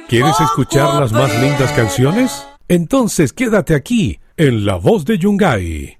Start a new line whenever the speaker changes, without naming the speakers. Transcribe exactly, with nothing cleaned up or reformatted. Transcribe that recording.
¿Quieres escuchar las más lindas canciones? Entonces quédate aquí, en La Voz de Yungay.